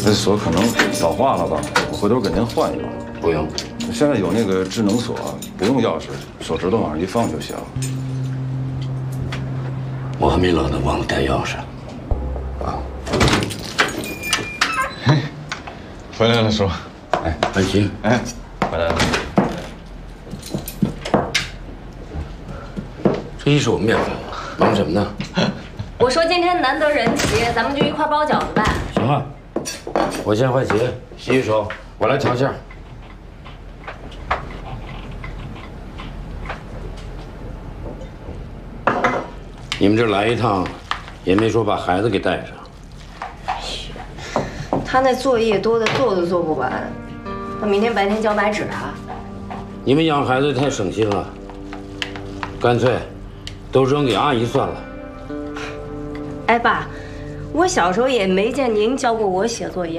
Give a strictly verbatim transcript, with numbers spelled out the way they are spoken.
这锁可能老化了吧？我回头给您换一个。 不用， 现在有那个智能锁，不用钥匙，手指头往上一放就行。 我还没乐得忘了带钥匙。 啊。 嘿，回来了，叔。 哎，安心。 哎，回来了。 这一手面粉，忙什么呢？ 我说今天难得人齐，咱们就一块包饺子呗。 行啊，我先换鞋，洗洗手，我来调馅儿。你们这来一趟，也没说把孩子给带上。 他那作业多的做都做不完，那明天白天交白纸啊。 你们养孩子太省心了，干脆都扔给阿姨算了。 哎，爸，我小时候也没见您教过我写作业。